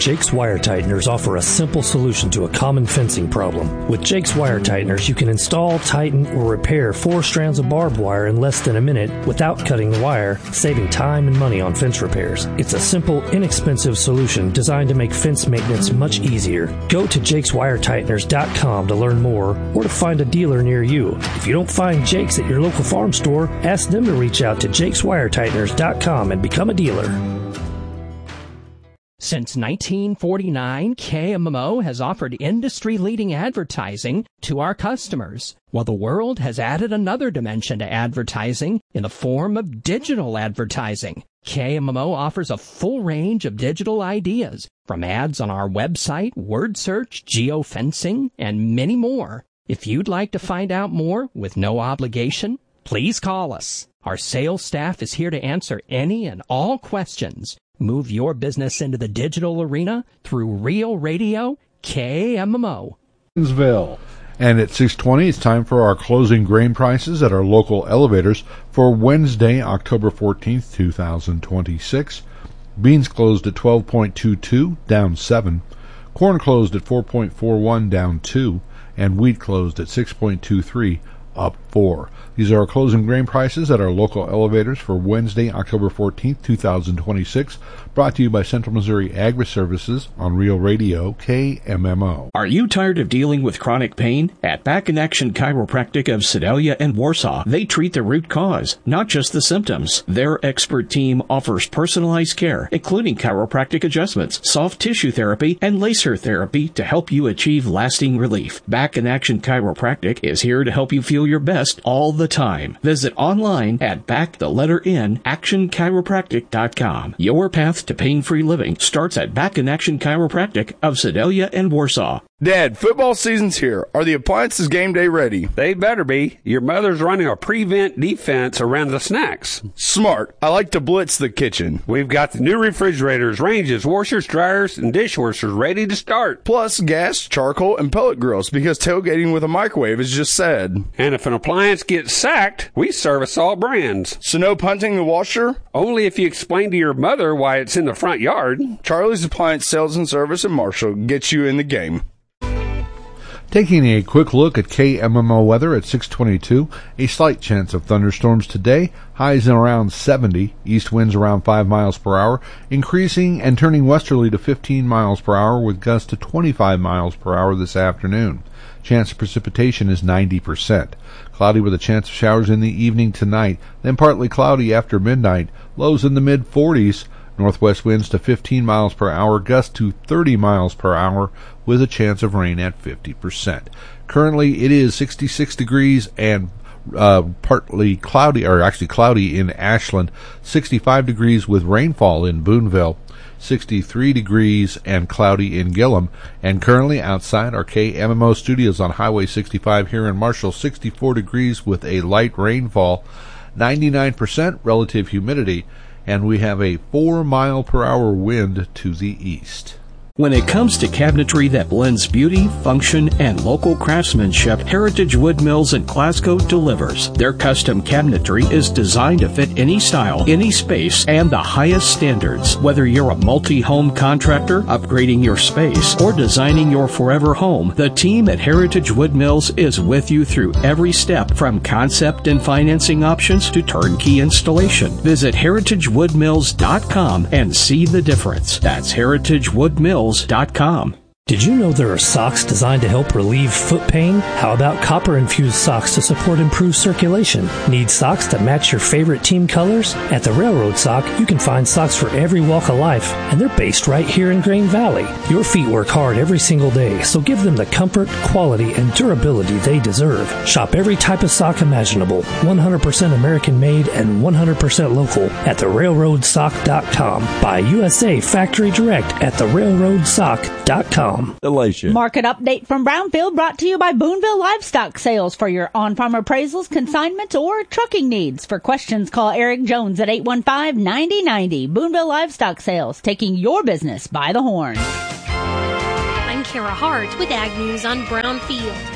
Jake's Wire Tighteners offer a simple solution to a common fencing problem. With Jake's Wire Tighteners, you can install, tighten, or repair 4 strands of barbed wire in less than a minute without cutting the wire, saving time and money on fence repairs. It's a simple, inexpensive solution designed to make fence maintenance much easier. Go to jakeswiretighteners.com to learn more or to find a dealer near you. If you don't find Jake's at your local farm store, ask them to reach out to jakeswiretighteners.com and become a dealer. Since 1949, KMMO has offered industry-leading advertising to our customers, while the world has added another dimension to advertising in the form of digital advertising. KMMO offers a full range of digital ideas, from ads on our website, word search, geofencing, and many more. If you'd like to find out more with no obligation, please call us. Our sales staff is here to answer any and all questions. Move your business into the digital arena through Real Radio KMMO. And at 6:20, it's time for our closing grain prices at our local elevators for Wednesday, October 14th, 2026. Beans closed at 12.22, down 7. Corn closed at 4.41, down 2. And wheat closed at 6.23, up 4. These are our closing grain prices at our local elevators for Wednesday, October 14th, 2026, brought to you by Central Missouri Agri-Services on Real Radio KMMO. Are you tired of dealing with chronic pain? At Back in Action Chiropractic of Sedalia and Warsaw, they treat the root cause, not just the symptoms. Their expert team offers personalized care, including chiropractic adjustments, soft tissue therapy, and laser therapy to help you achieve lasting relief. Back in Action Chiropractic is here to help you feel your best all the time. Visit online at actionchiropractic.com. Your path to pain-free living starts at Back in Action Chiropractic of Sedalia and Warsaw. Dad, football season's here. Are the appliances game day ready? They better be. Your mother's running a prevent defense around the snacks. Smart. I like to blitz the kitchen. We've got the new refrigerators, ranges, washers, dryers, and dishwashers ready to start. Plus gas, charcoal, and pellet grills because tailgating with a microwave is just sad. And if an appliance gets sacked, we service all brands. So no punting the washer? Only if you explain to your mother why it's in the front yard. Charlie's Appliance Sales and Service in Marshall gets you in the game. Taking a quick look at KMMO weather at 6:22, a slight chance of thunderstorms today, highs in around 70, east winds around 5 miles per hour, increasing and turning westerly to 15 miles per hour with gusts to 25 miles per hour this afternoon. Chance of precipitation is 90%. Cloudy with a chance of showers in the evening tonight, then partly cloudy after midnight, lows in the mid-40s. Northwest winds to 15 miles per hour, gusts to 30 miles per hour with a chance of rain at 50%. Currently it is 66 degrees and partly cloudy, or actually cloudy in Ashland, 65 degrees with rainfall in Boonville, 63 degrees and cloudy in Gillum, and currently outside our KMMO studios on Highway 65 here in Marshall, 64 degrees with a light rainfall, 99% relative humidity, and we have a 4 mile per hour wind to the east. When it comes to cabinetry that blends beauty, function, and local craftsmanship, Heritage Wood Mills in Glasgow delivers. Their custom cabinetry is designed to fit any style, any space, and the highest standards. Whether you're a multi-home contractor, upgrading your space, or designing your forever home, the team at Heritage Wood Mills is with you through every step, from concept and financing options to turnkey installation. Visit heritagewoodmills.com and see the difference. That's heritagewoodmills.com. Did you know there are socks designed to help relieve foot pain? How about copper-infused socks to support improved circulation? Need socks that match your favorite team colors? At the Railroad Sock, you can find socks for every walk of life, and they're based right here in Grain Valley. Your feet work hard every single day, so give them the comfort, quality, and durability they deserve. Shop every type of sock imaginable, 100% American-made and 100% local at therailroadsock.com. Buy USA Factory Direct at therailroadsock.com. Market update from Brownfield brought to you by Boonville Livestock Sales for your on-farm appraisals, consignments, or trucking needs. For questions, call Eric Jones at 815-9090. Boonville Livestock Sales, taking your business by the horn. I'm Kara Hart with Ag News on Brownfield.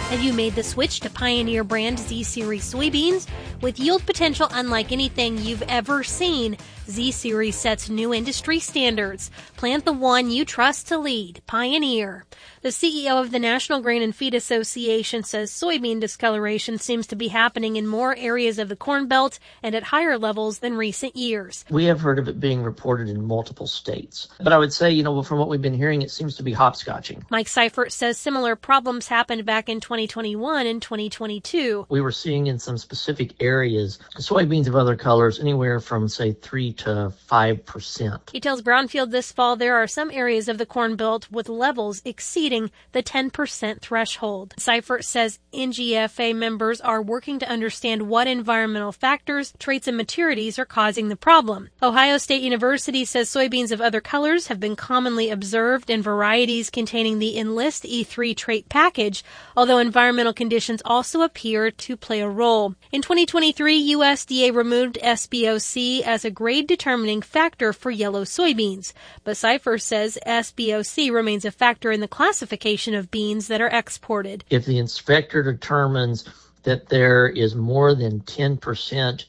Have you made the switch to Pioneer brand Z-Series soybeans? With yield potential unlike anything you've ever seen, Z-Series sets new industry standards. Plant the one you trust to lead, Pioneer. The CEO of the National Grain and Feed Association says soybean discoloration seems to be happening in more areas of the Corn Belt and at higher levels than recent years. We have heard of it being reported in multiple states. But I would say, from what we've been hearing, it seems to be hopscotching. Mike Seifert says similar problems happened back in 2021 and 2022. We were seeing in some specific areas soybeans of other colors anywhere from, say, 3 to 5%. He tells Brownfield this fall there are some areas of the Corn Belt with levels exceeding the 10% threshold. Seifert says NGFA members are working to understand what environmental factors, traits, and maturities are causing the problem. Ohio State University says soybeans of other colors have been commonly observed in varieties containing the Enlist E3 trait package, although environmental conditions also appear to play a role. In 2023, USDA removed SBOC as a grade-determining factor for yellow soybeans, but Seifert says SBOC remains a factor in the classification of beans that are exported. If the inspector determines that there is more than 10%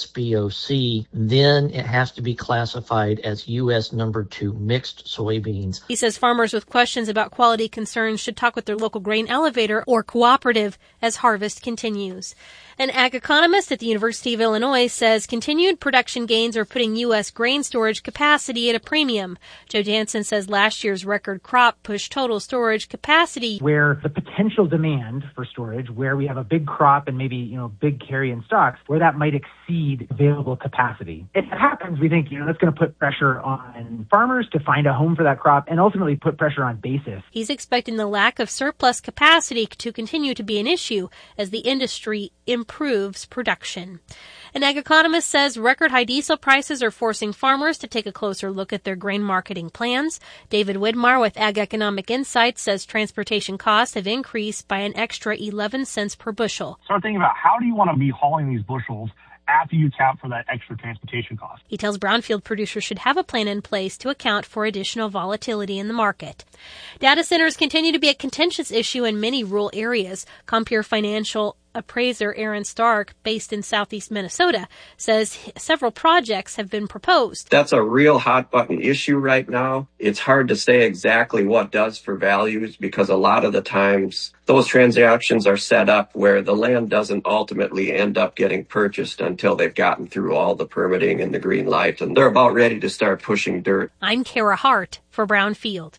SBOC, then it has to be classified as U.S. number 2 mixed soybeans. He says farmers with questions about quality concerns should talk with their local grain elevator or cooperative as harvest continues. An ag economist at the University of Illinois says continued production gains are putting U.S. grain storage capacity at a premium. Joe Jansen says last year's record crop pushed total storage capacity where the potential demand for storage, where we have a big crop and maybe, big carry-in stocks, where that might exceed available capacity. If that happens, we think, that's going to put pressure on farmers to find a home for that crop and ultimately put pressure on basis. He's expecting the lack of surplus capacity to continue to be an issue as the industry improves production. An ag economist says record high diesel prices are forcing farmers to take a closer look at their grain marketing plans. David Widmar with Ag Economic Insights says transportation costs have increased by an extra 11 cents per bushel. Start thinking about how do you want to be hauling these bushels after you account for that extra transportation cost. He tells Brownfield producers should have a plan in place to account for additional volatility in the market. Data centers continue to be a contentious issue in many rural areas. Compere Financial appraiser Aaron Stark, based in southeast Minnesota, says several projects have been proposed. That's a real hot button issue right now. It's hard to say exactly what does for values because a lot of the times those transactions are set up where the land doesn't ultimately end up getting purchased until they've gotten through all the permitting and the green light, and they're about ready to start pushing dirt. I'm Kara Hart for Brownfield.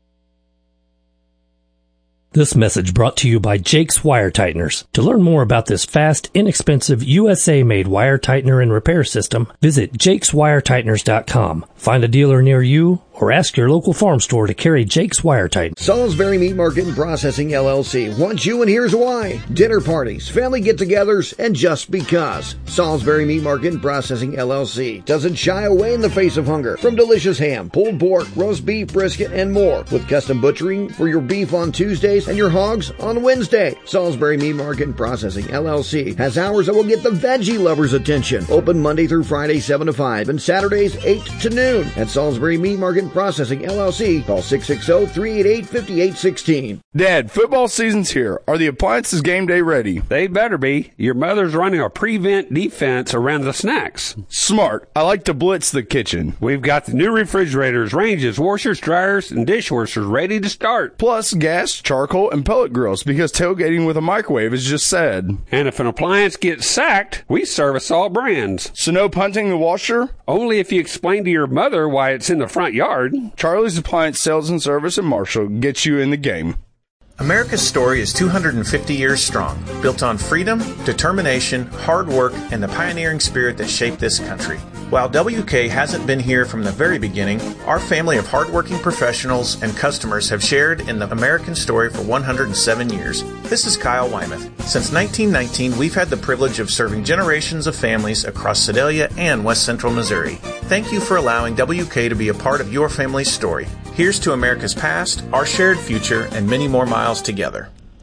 This message brought to you by Jake's Wire Tighteners. To learn more about this fast, inexpensive, USA-made wire tightener and repair system, visit jakeswiretighteners.com. Find a dealer near you or ask your local farm store to carry Jake's Wire Tighteners. Salisbury Meat Market and Processing LLC wants you, and here's why. Dinner parties, family get-togethers, and just because. Salisbury Meat Market and Processing LLC doesn't shy away in the face of hunger. From delicious ham, pulled pork, roast beef, brisket, and more. With custom butchering for your beef on Tuesdays and your hogs on Wednesday. Salisbury Meat Market and Processing LLC has hours that will get the veggie lovers' attention. Open Monday through Friday 7 to 5 and Saturdays 8 to noon. At Salisbury Meat Market and Processing LLC. Call 660-388-5816. Dad, football season's here. Are the appliances game day ready? They better be. Your mother's running a prevent defense around the snacks. Smart. I like to blitz the kitchen. We've got the new refrigerators, ranges, washers, dryers, and dishwashers ready to start. Plus gas, charcoal, and pellet grills because tailgating with a microwave is just sad. And if an appliance gets sacked, we service all brands. So no punting the washer? Only if you explain to your mother why it's in the front yard. Charlie's Appliance Sales and Service in Marshall gets you in the game. America's story is 250 years strong, built on freedom, determination, hard work, and the pioneering spirit that shaped this country. While WK hasn't been here from the very beginning, our family of hardworking professionals and customers have shared in the American story for 107 years. This is Kyle Wymuth. Since 1919, we've had the privilege of serving generations of families across Sedalia and West Central Missouri. Thank you for allowing WK to be a part of your family's story. Here's to America's past, our shared future, and many more miles together.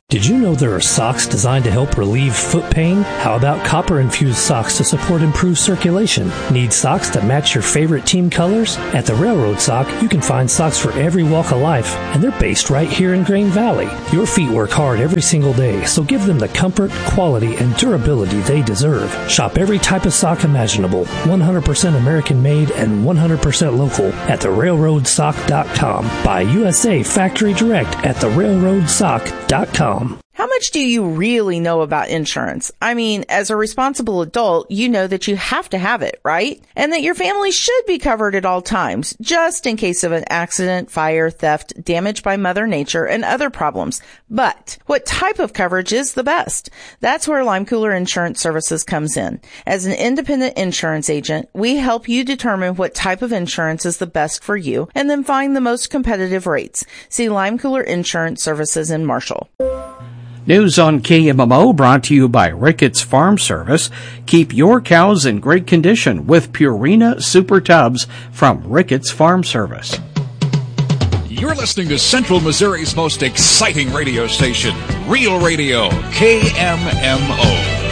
Did you know there are socks designed to help relieve foot pain? How about copper-infused socks to support improved circulation? Need socks that match your favorite team colors? At the Railroad Sock, you can find socks for every walk of life, and they're based right here in Grain Valley. Your feet work hard every single day, so give them the comfort, quality, and durability they deserve. Shop every type of sock imaginable, 100% American-made and 100% local at therailroadsock.com. Buy USA Factory Direct at therailroadsock.com. How much do you really know about insurance? I mean, as a responsible adult, you know that you have to have it, right? And that your family should be covered at all times, just in case of an accident, fire, theft, damage by Mother Nature, and other problems. But what type of coverage is the best? That's where Lime Cooler Insurance Services comes in. As an independent insurance agent, we help you determine what type of insurance is the best for you and then find the most competitive rates. See Lime Cooler Insurance Services in Marshall. News on KMMO brought to you by Ricketts Farm Service. Keep your cows in great condition with Purina Super Tubs from Ricketts Farm Service. You're listening to Central Missouri's most exciting radio station, Real Radio, KMMO.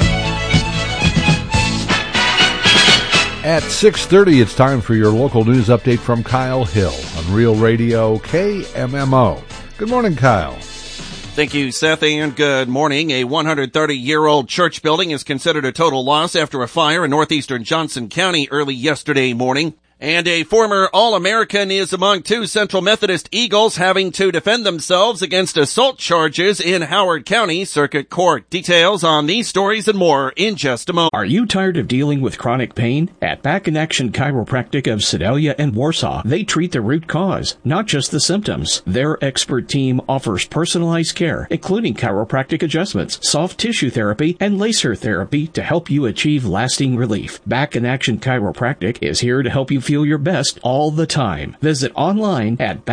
At 6:30, it's time for your local news update from Kyle Hill on Real Radio, KMMO. Good morning, Kyle. Thank you, Seth, and good morning. A 130-year-old church building is considered a total loss after a fire in northeastern Johnson County early yesterday morning. And a former All-American is among two Central Methodist Eagles having to defend themselves against assault charges in Howard County Circuit Court. Details on these stories and more in just a moment. Are you tired of dealing with chronic pain? At Back in Action Chiropractic of Sedalia and Warsaw, they treat the root cause, not just the symptoms. Their expert team offers personalized care, including chiropractic adjustments, soft tissue therapy, and laser therapy to help you achieve lasting relief. Back in Action Chiropractic is here to help you feel your best all the time. Visit online at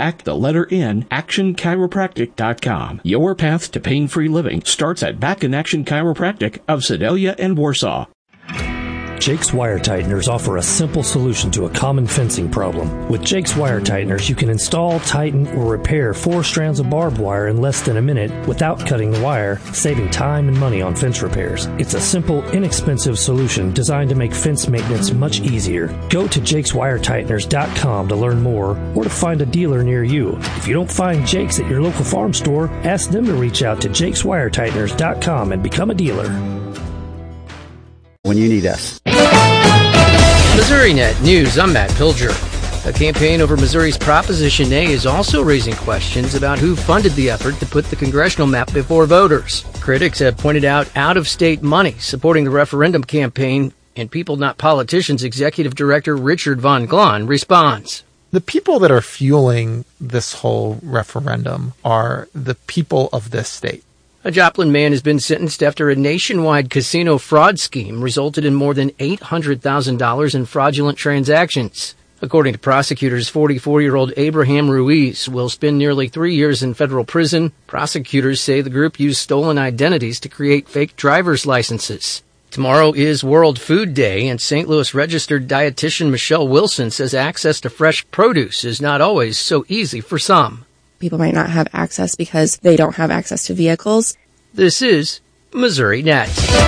actionchiropractic.com. Your path to pain-free living starts at Back in Action Chiropractic of Sedalia and Warsaw. Jake's Wire Tighteners offer a simple solution to a common fencing problem. With Jake's Wire Tighteners, you can install, tighten, or repair 4 strands of barbed wire in less than a minute without cutting the wire, saving time and money on fence repairs. It's a simple, inexpensive solution designed to make fence maintenance much easier. Go to jakeswiretighteners.com to learn more or to find a dealer near you. If you don't find Jake's at your local farm store, ask them to reach out to jakeswiretighteners.com and become a dealer. When you need us. MissouriNet News, I'm Matt Pilger. A campaign over Missouri's Proposition A is also raising questions about who funded the effort to put the congressional map before voters. Critics have pointed out out-of-state money supporting the referendum campaign, and People Not Politicians Executive Director Richard Von Glahn responds. The people that are fueling this whole referendum are the people of this state. A Joplin man has been sentenced after a nationwide casino fraud scheme resulted in more than $800,000 in fraudulent transactions. According to prosecutors, 44-year-old Abraham Ruiz will spend nearly 3 years in federal prison. Prosecutors say the group used stolen identities to create fake driver's licenses. Tomorrow is World Food Day, and St. Louis registered dietitian Michelle Wilson says access to fresh produce is not always so easy for some. People might not have access because they don't have access to vehicles. This is MissouriNet.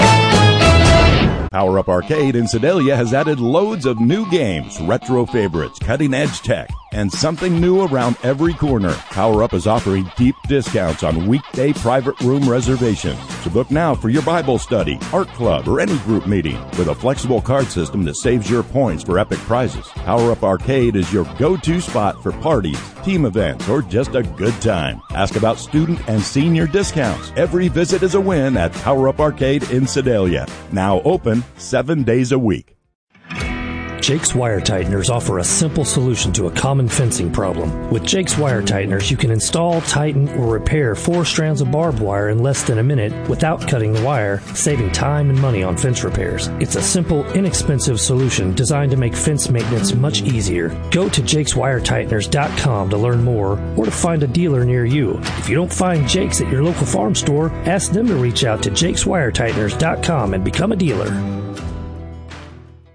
Power Up Arcade in Sedalia has added loads of new games, retro favorites, cutting-edge tech, and something new around every corner. Power Up is offering deep discounts on weekday private room reservations. So book now for your Bible study, art club, or any group meeting with a flexible card system that saves your points for epic prizes. Power Up Arcade is your go-to spot for parties, team events, or just a good time. Ask about student and senior discounts. Every visit is a win at Power Up Arcade in Sedalia. Now open 7 days a week. Jake's Wire Tighteners offer a simple solution to a common fencing problem. With Jake's Wire Tighteners, you can install, tighten, or repair 4 strands of barbed wire in less than a minute without cutting the wire, saving time and money on fence repairs. It's a simple, inexpensive solution designed to make fence maintenance much easier. Go to jakeswiretighteners.com to learn more or to find a dealer near you. If you don't find Jake's at your local farm store, ask them to reach out to jakeswiretighteners.com and become a dealer.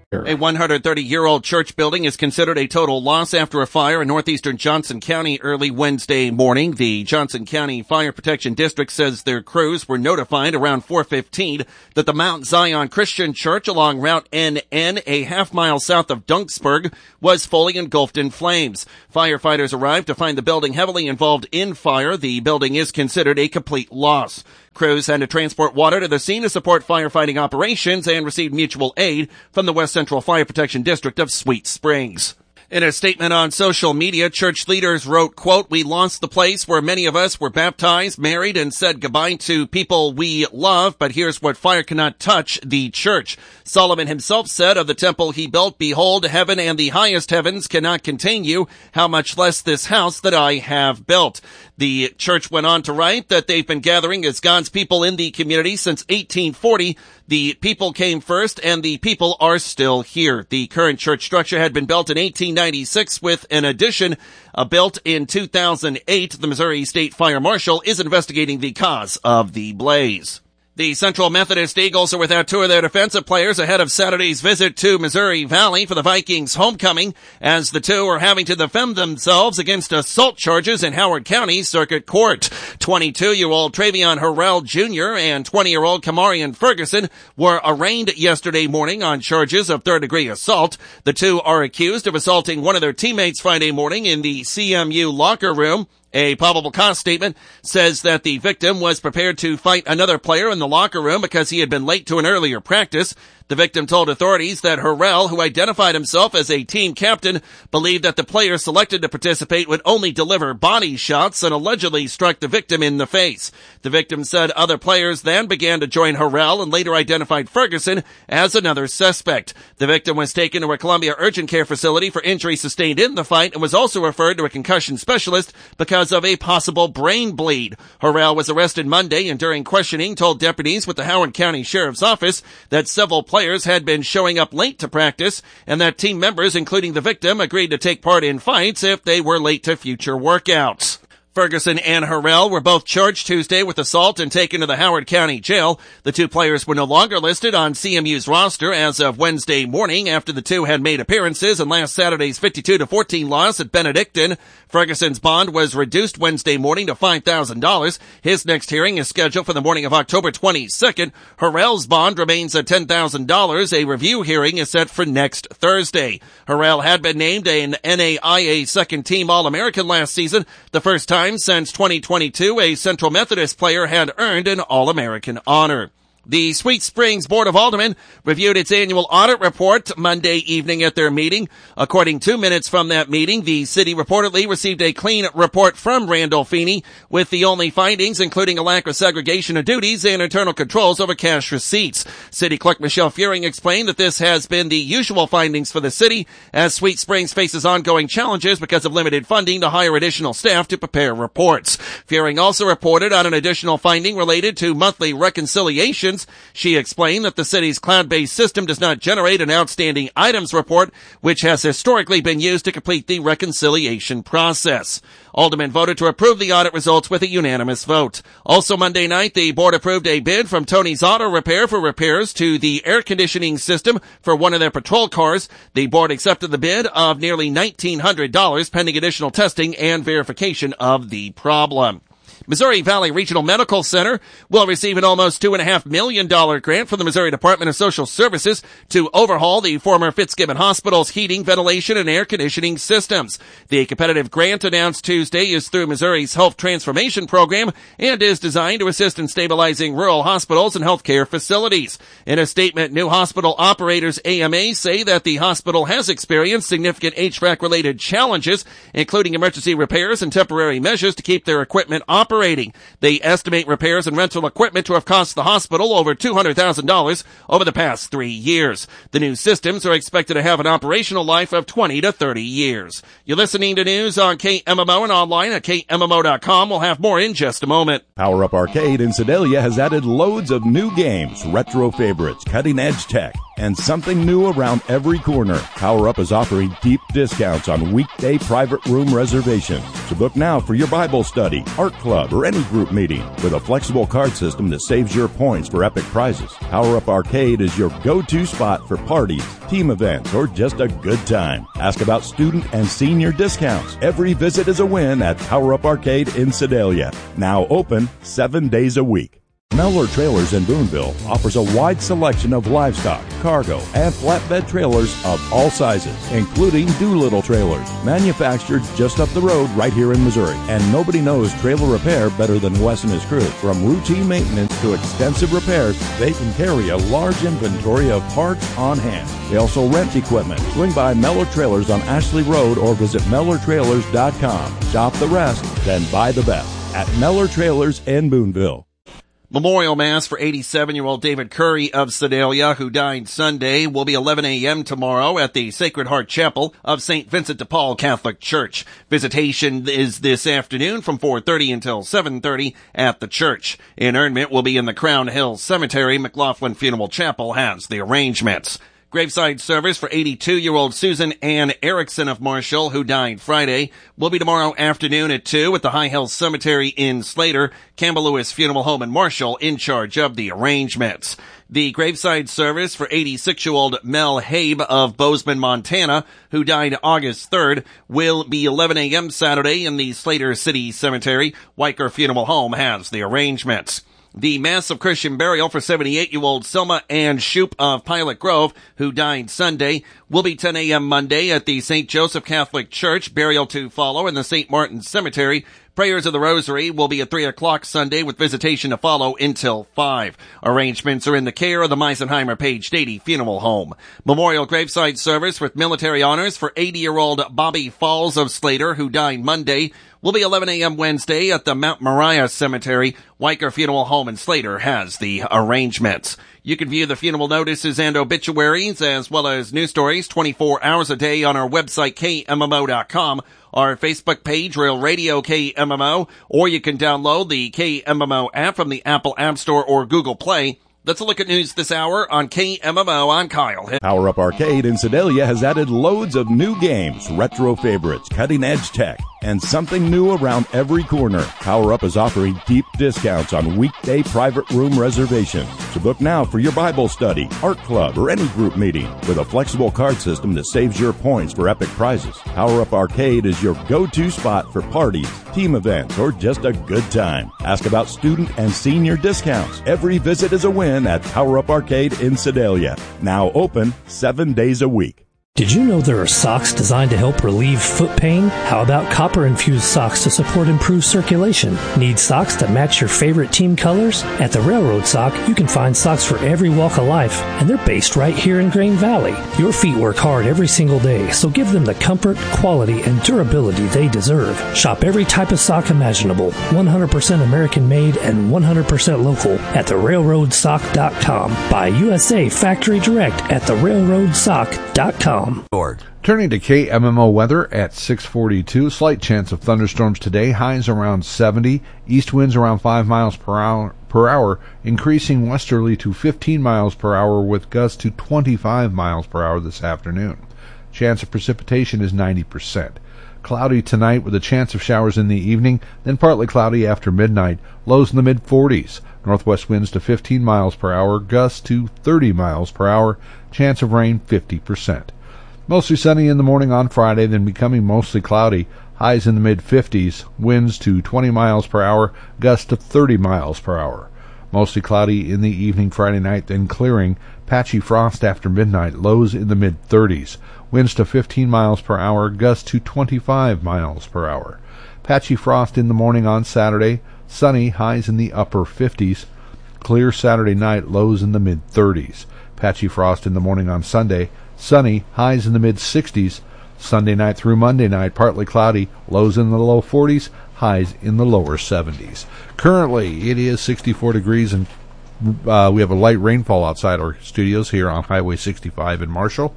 A 130-year-old church building is considered a total loss after a fire in northeastern Johnson County early Wednesday morning. The Johnson County Fire Protection District says their crews were notified around 4:15 that the Mount Zion Christian Church along Route NN, a half-mile south of Dunksburg, was fully engulfed in flames. Firefighters arrived to find the building heavily involved in fire. The building is considered a complete loss. Crews had to transport water to the scene to support firefighting operations and received mutual aid from the West Central Fire Protection District of Sweet Springs. In a statement on social media, church leaders wrote, quote, "We lost the place where many of us were baptized, married, and said goodbye to people we love, but here's what fire cannot touch, the church." Solomon himself said of the temple he built, "Behold, heaven and the highest heavens cannot contain you, how much less this house that I have built." The church went on to write that they've been gathering as God's people in the community since 1840. The people came first, and the people are still here. The current church structure had been built in 1896 with an addition built in 2008. The Missouri State Fire Marshal is investigating the cause of the blaze. The Central Methodist Eagles are without two of their defensive players ahead of Saturday's visit to Missouri Valley for the Vikings homecoming, as the two are having to defend themselves against assault charges in Howard County Circuit Court. 22-year-old Travion Harrell Jr. and 20-year-old Kamarian Ferguson were arraigned yesterday morning on charges of third-degree assault. The two are accused of assaulting one of their teammates Friday morning in the CMU locker room. A probable cause statement says that the victim was prepared to fight another player in the locker room because he had been late to an earlier practice. The victim told authorities that Harrell, who identified himself as a team captain, believed that the player selected to participate would only deliver body shots and allegedly struck the victim in the face. The victim said other players then began to join Harrell and later identified Ferguson as another suspect. The victim was taken to a Columbia urgent care facility for injuries sustained in the fight and was also referred to a concussion specialist because of a possible brain bleed. Harrell was arrested Monday and during questioning told deputies with the Howard County Sheriff's Office that several players had been showing up late to practice and that team members, including the victim, agreed to take part in fights if they were late to future workouts. Ferguson and Harrell were both charged Tuesday with assault and taken to the Howard County Jail. The two players were no longer listed on CMU's roster as of Wednesday morning after the two had made appearances in last Saturday's 52-14 loss at Benedictine. Ferguson's bond was reduced Wednesday morning to $5,000. His next hearing is scheduled for the morning of October 22nd. Harrell's bond remains at $10,000. A review hearing is set for next Thursday. Harrell had been named an NAIA second-team All-American last season, the first time since 2022 a Central Methodist player had earned an All-American honor. The Sweet Springs Board of Aldermen reviewed its annual audit report Monday evening at their meeting. According to minutes from that meeting, the city reportedly received a clean report from Randall Feeney, with the only findings including a lack of segregation of duties and internal controls over cash receipts. City Clerk Michelle Fearing explained that this has been the usual findings for the city, as Sweet Springs faces ongoing challenges because of limited funding to hire additional staff to prepare reports. Fearing also reported on an additional finding related to monthly reconciliations. She explained that the city's cloud-based system does not generate an outstanding items report, which has historically been used to complete the reconciliation process. Aldermen voted to approve the audit results with a unanimous vote. Also Monday night, the board approved a bid from Tony's Auto Repair for repairs to the air conditioning system for one of their patrol cars. The board accepted the bid of nearly $1,900 pending additional testing and verification of the problem. Missouri Valley Regional Medical Center will receive an almost $2.5 million grant from the Missouri Department of Social Services to overhaul the former Fitzgibbon Hospital's heating, ventilation, and air conditioning systems. The competitive grant announced Tuesday is through Missouri's Health Transformation Program and is designed to assist in stabilizing rural hospitals and healthcare facilities. In a statement, new hospital operators AMA say that the hospital has experienced significant HVAC-related challenges, including emergency repairs and temporary measures to keep their equipment operating. They estimate repairs and rental equipment to have cost the hospital over $200,000 over the past 3 years. The new systems are expected to have an operational life of 20 to 30 years. You're listening to news on KMMO and online at KMMO.com. We'll have more in just a moment. Power Up Arcade in Sedalia has added loads of new games, retro favorites, cutting-edge tech, and something new around every corner. Power Up is offering deep discounts on weekday private room reservations. So book now for your Bible study, art club, or any group meeting with a flexible card system that saves your points for epic prizes. Power Up Arcade is your go-to spot for parties, team events, or just a good time. Ask about student and senior discounts. Every visit is a win at Power Up Arcade in Sedalia. Now open 7 days a week. Mellor Trailers in Boonville offers a wide selection of livestock, cargo, and flatbed trailers of all sizes, including Doolittle trailers, manufactured just up the road right here in Missouri. And nobody knows trailer repair better than Wes and his crew. From routine maintenance to extensive repairs, they can carry a large inventory of parts on hand. They also rent equipment. Swing by Mellor Trailers on Ashley Road or visit MellorTrailers.com. Shop the rest, then buy the best at Mellor Trailers in Boonville. Memorial Mass for 87-year-old David Curry of Sedalia, who died Sunday, will be 11 a.m. tomorrow at the Sacred Heart Chapel of St. Vincent de Paul Catholic Church. Visitation is this afternoon from 4:30 until 7:30 at the church. Interment will be in the Crown Hill Cemetery. McLaughlin Funeral Chapel has the arrangements. Graveside service for 82-year-old Susan Ann Erickson of Marshall, who died Friday, will be tomorrow afternoon at 2 at the High Hill Cemetery in Slater. Campbell Lewis Funeral Home in Marshall in charge of the arrangements. The graveside service for 86-year-old Mel Habe of Bozeman, Montana, who died August 3rd, will be 11 a.m. Saturday in the Slater City Cemetery. Weicker Funeral Home has the arrangements. The Mass of Christian Burial for 78-year-old Selma Ann Shoup of Pilot Grove, who died Sunday, will be 10 a.m. Monday at the St. Joseph Catholic Church. Burial to follow in the St. Martin Cemetery. Prayers of the Rosary will be at 3 o'clock Sunday with visitation to follow until 5. Arrangements are in the care of the Meisenheimer Page Dady Funeral Home. Memorial graveside service with military honors for 80-year-old Bobby Falls of Slater, who died Monday, will be 11 a.m. Wednesday at the Mount Moriah Cemetery. Weicker Funeral Home in Slater has the arrangements. You can view the funeral notices and obituaries as well as news stories 24 hours a day on our website, KMMO.com, our Facebook page, Real Radio KMMO, or you can download the KMMO app from the Apple App Store or Google Play. Let's look at news this hour on KMMO. I'm Kyle. Power Up Arcade in Sedalia has added loads of new games, retro favorites, cutting-edge tech, and something new around every corner. Power Up is offering deep discounts on weekday private room reservations. So book now for your Bible study, art club, or any group meeting with a flexible card system that saves your points for epic prizes. Power Up Arcade is your go-to spot for parties, team events, or just a good time. Ask about student and senior discounts. Every visit is a win at Power Up Arcade in Sedalia. Now open 7 days a week. Did you know there are socks designed to help relieve foot pain? How about copper-infused socks to support improved circulation? Need socks that match your favorite team colors? At the Railroad Sock, you can find socks for every walk of life, and they're based right here in Grain Valley. Your feet work hard every single day, so give them the comfort, quality, and durability they deserve. Shop every type of sock imaginable, 100% American-made and 100% local at therailroadsock.com. Buy USA Factory Direct at therailroadsock.com. Turning to KMMO weather at 6:42, slight chance of thunderstorms today, highs around 70, east winds around 5 miles per hour, increasing westerly to 15 miles per hour with gusts to 25 miles per hour this afternoon. Chance of precipitation is 90%. Cloudy tonight with a chance of showers in the evening, then partly cloudy after midnight, lows in the mid-40s. Northwest winds to 15 miles per hour, gusts to 30 miles per hour, chance of rain 50%. Mostly sunny in the morning on Friday, then becoming mostly cloudy, highs in the mid-50s, winds to 20 miles per hour, gusts to 30 miles per hour. Mostly cloudy in the evening Friday night, then clearing, patchy frost after midnight, lows in the mid-30s, winds to 15 miles per hour, gusts to 25 miles per hour. Patchy frost in the morning on Saturday, sunny, highs in the upper 50s, clear Saturday night, lows in the mid-30s. Patchy frost in the morning on Sunday, sunny, highs in the mid-60s. Sunday night through Monday night, partly cloudy, lows in the low 40s, highs in the lower 70s. Currently, it is 64 degrees, and we have a light rainfall outside our studios here on Highway 65 in Marshall.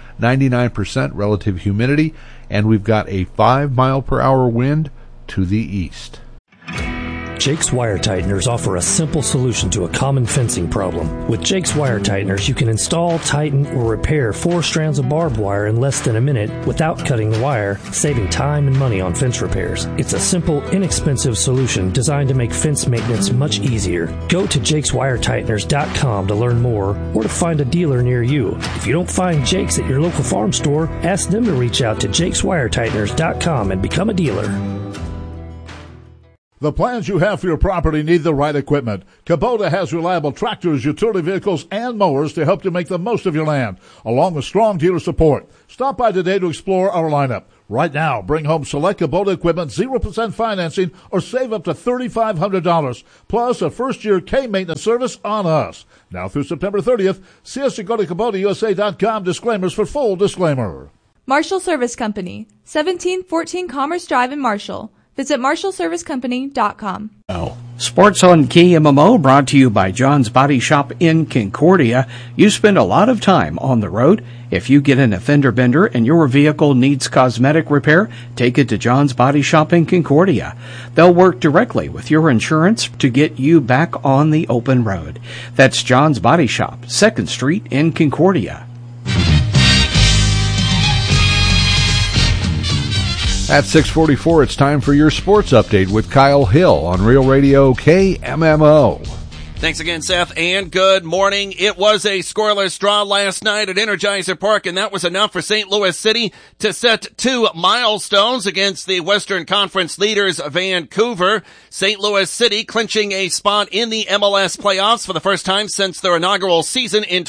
99% relative humidity, and we've got a 5 mile per hour wind to the east. Jake's Wire Tighteners offer a simple solution to a common fencing problem. With Jake's Wire Tighteners, you can install, tighten, or repair 4 strands of barbed wire in less than a minute without cutting the wire, saving time and money on fence repairs. It's a simple, inexpensive solution designed to make fence maintenance much easier. Go to jakeswiretighteners.com to learn more or to find a dealer near you. If you don't find Jake's at your local farm store, ask them to reach out to jakeswiretighteners.com and become a dealer. The plans you have for your property need the right equipment. Kubota has reliable tractors, utility vehicles, and mowers to help you make the most of your land, along with strong dealer support. Stop by today to explore our lineup. Right now, bring home select Kubota equipment, 0% financing, or save up to $3,500, plus a first-year K-maintenance service on us. Now through September 30th, see us at go to KubotaUSA.com. Disclaimers for full disclaimer. Marshall Service Company, 1714 Commerce Drive in Marshall. Visit marshallservicecompany.com. Sports on KMMO brought to you by John's Body Shop in Concordia. You spend a lot of time on the road. If you get in a fender bender and your vehicle needs cosmetic repair, take it to John's Body Shop in Concordia. They'll work directly with your insurance to get you back on the open road. That's John's Body Shop, 2nd Street in Concordia. At 6:44, it's time for your sports update with Kyle Hill on Real Radio KMMO. Thanks again, Seth, and good morning. It was a scoreless draw last night at Energizer Park, and that was enough for St. Louis City to set 2 milestones against the Western Conference leaders, Vancouver. St. Louis City clinching a spot in the MLS playoffs for the first time since their inaugural season in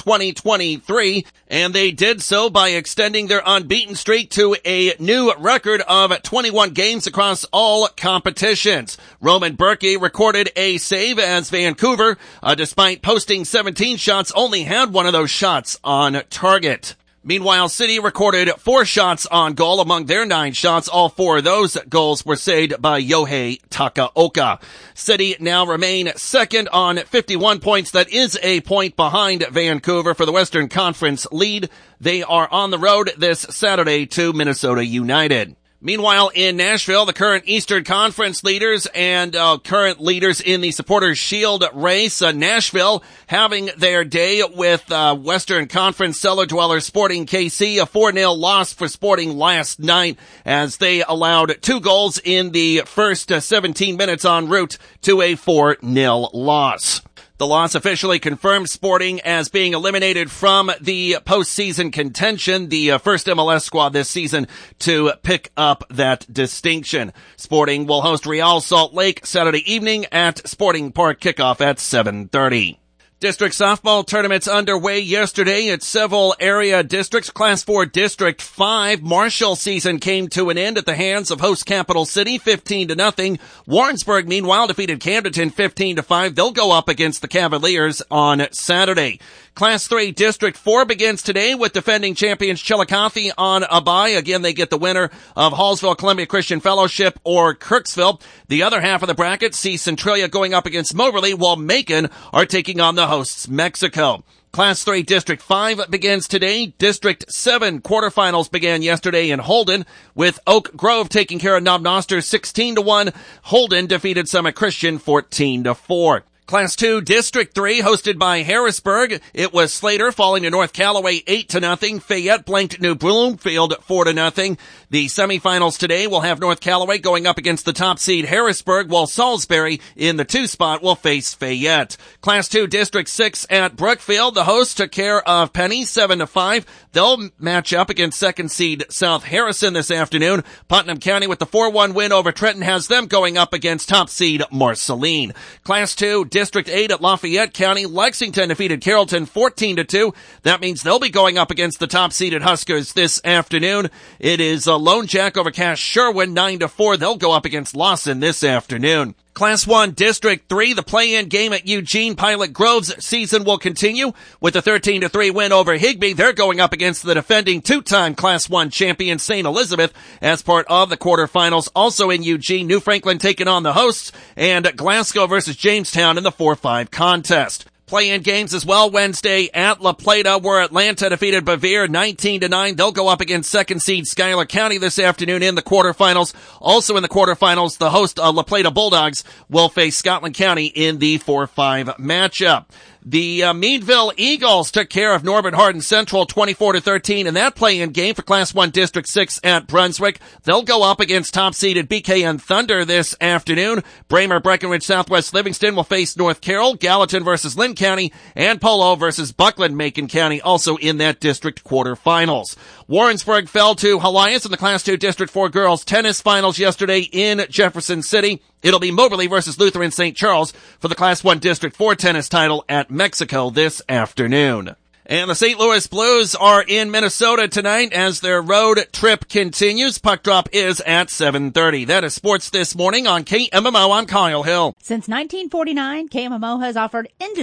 2023, and they did so by extending their unbeaten streak to a new record of 21 games across all competitions. Roman Berkey recorded a save as Vancouver, despite posting 17 shots, only had one of those shots on target. Meanwhile, City recorded 4 shots on goal among their 9 shots. All 4 of those goals were saved by Yohei Takaoka. City now remain second on 51 points. That is a point behind Vancouver for the Western Conference lead. They are on the road this Saturday to Minnesota United. Meanwhile, in Nashville, the current Eastern Conference leaders and current leaders in the Supporters Shield race, Nashville having their day with Western Conference cellar dweller Sporting KC, a 4-0 loss for Sporting last night as they allowed 2 goals in the first 17 minutes en route to a 4-0 loss. The loss officially confirmed Sporting as being eliminated from the postseason contention, the first MLS squad this season to pick up that distinction. Sporting will host Real Salt Lake Saturday evening at Sporting Park, kickoff at 7:30. District softball tournaments underway yesterday at several area districts. Class 4 District 5 Marshall season came to an end at the hands of host Capital City 15-0. Warrensburg, meanwhile, defeated Camdenton 15-5. They'll go up against the Cavaliers on Saturday. Class 3 District 4 begins today with defending champions Chillicothe on a bye. Again, they get the winner of Hallsville Columbia Christian Fellowship or Kirksville. The other half of the bracket sees Centralia going up against Moberly, while Macon are taking on the hosts Mexico. Class 3 District 5 begins today. District 7 quarterfinals began yesterday in Holden, with Oak Grove taking care of Knob Noster 16-1. Holden defeated Summit Christian 14-4. Class 2 District 3 hosted by Harrisburg. It was Slater falling to North Callaway 8-0. Fayette blanked New Bloomfield 4-0. The semifinals today will have North Callaway going up against the top seed Harrisburg, while Salisbury in the 2 spot will face Fayette. Class 2 District 6 at Brookfield. The hosts took care of Penny 7-5. They'll match up against second seed South Harrison this afternoon. Putnam County with the 4-1 win over Trenton has them going up against top seed Marceline. Class 2 District 8 at Lafayette County. Lexington defeated Carrollton 14-2. That means they'll be going up against the top seeded Huskers this afternoon. It is Lone Jack over Cass Sherwin 9-4. They'll go up against Lawson this afternoon. Class 1 District 3, the play-in game at Eugene Pilot Grove's season will continue with a 13-3 win over Higbee. They're going up against the defending 2-time Class 1 champion St. Elizabeth as part of the quarterfinals. Also in Eugene, New Franklin taking on the hosts, and Glasgow versus Jamestown in the 4-5 contest. Play-in games as well Wednesday at La Plata, where Atlanta defeated Bevere 19-9. They'll go up against second seed Schuyler County this afternoon in the quarterfinals. Also in the quarterfinals, the host La Plata Bulldogs will face Scotland County in the 4-5 matchup. The Meadville Eagles took care of Norbert Hardin Central 24-13 in that play-in game for Class 1 District 6 at Brunswick. They'll go up against top-seeded BKN Thunder this afternoon. Braemar Breckenridge Southwest Livingston will face North Carroll, Gallatin versus Lynn County, and Polo versus Buckland Macon County also in that district quarterfinals. Warrensburg fell to Helias in the Class 2 District 4 girls tennis finals yesterday in Jefferson City. It'll be Moberly versus Lutheran St. Charles for the Class 1 District 4 tennis title at Mexico this afternoon. And the St. Louis Blues are in Minnesota tonight as their road trip continues. Puck drop is at 7:30. That is sports this morning on KMMO. I'm Kyle Hill. Since 1949, KMMO has offered industry